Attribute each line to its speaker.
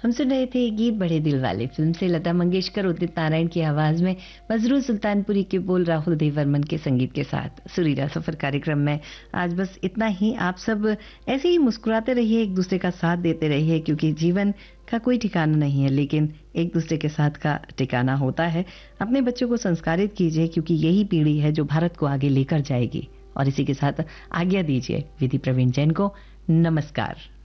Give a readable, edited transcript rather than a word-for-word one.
Speaker 1: हम सुन रहे थे ये गीत बड़े दिल वाले फिल्म से लता मंगेशकर उदित नारायण की आवाज में मजरू सुल्तानपुरी के बोल राहुल देववर्मन के संगीत के साथ सुरीला सफर कार्यक्रम में आज बस इतना ही। आप सब ऐसे ही मुस्कुराते रहिए, एक दूसरे का साथ देते रहिए, क्योंकि जीवन का कोई ठिकाना नहीं है लेकिन एक दूसरे के साथ का ठिकाना होता है। अपने बच्चों को संस्कारित कीजिए क्योंकि यही पीढ़ी है जो भारत को आगे लेकर जाएगी। और इसी के साथ आज्ञा दीजिए विधि प्रवीण जैन को। नमस्कार।